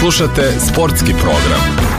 Slušate sportski program.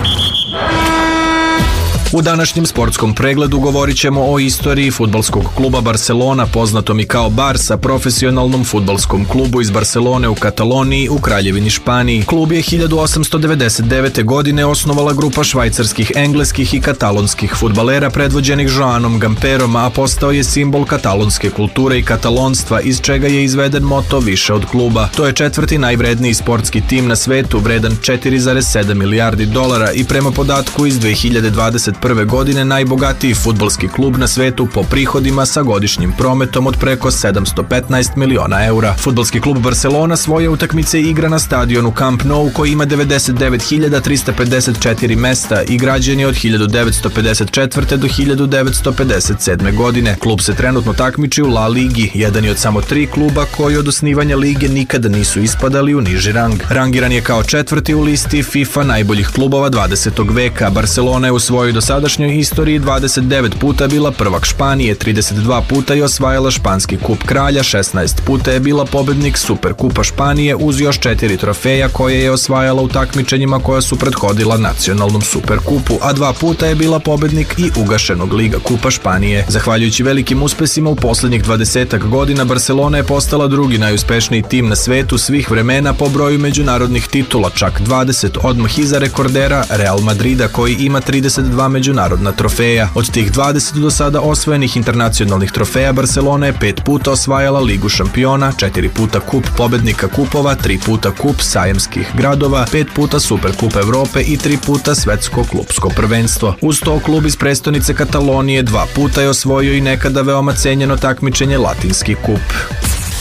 U današnjem sportskom pregledu govorit ćemo o istoriji fudbalskog kluba Barcelona, poznatom i kao Barça, profesionalnom fudbalskom klubu iz Barcelone u Kataloniji u Kraljevini Španiji. Klub je 1899. godine osnovala grupa švajcarskih, engleskih i katalonskih fudbalera predvođenih Joanom Gamperom, a postao je simbol katalonske kulture i katalonstva, iz čega je izveden moto više od kluba. To je četvrti najvredniji sportski tim na svetu, vredan 4,7 milijardi dolara i prema podatku iz 2021. godine najbogatiji fudbalski klub na svetu po prihodima sa godišnjim prometom od preko 715 miliona eura. Fudbalski klub Barcelona svoje utakmice igra na stadionu Camp Nou koji ima 99.354 mesta i građen je od 1954. do 1957. godine. Klub se trenutno takmiči u La Ligi, jedan je od samo 3 kluba koji od osnivanja lige nikada nisu ispadali u niži rang. Rangiran je kao četvrti u listi FIFA najboljih klubova 20. veka. Barcelona je u svojoj dosadašnjoj istoriji 29 puta bila prvak Španije, 32 puta je osvajala španski kup kralja, 16 puta je bila pobednik Superkupa Španije uz još 4 trofeja koje je osvajala u takmičenjima koja su prethodila nacionalnom Superkupu, a 2 puta je bila pobednik i ugašenog Liga Kupa Španije. Zahvaljujući velikim uspesima u poslednjih 20 godina, Barcelona je postala drugi najuspešniji tim na svetu svih vremena po broju međunarodnih titula, čak 20 odmah iza rekordera Real Madrida koji ima 32 međunarodna trofeja. Od tih 20 do sada osvojenih internacionalnih trofeja, Barcelona je 5 puta osvajala Ligu šampiona, 4 puta kup pobednika kupova, 3 puta kup sajamskih gradova, 5 puta Superkup Evrope i 3 puta svetsko klubsko prvenstvo. Uz to klub iz prestonice Katalonije 2 puta je osvojio i nekada veoma cenjeno takmičenje Latinski kup.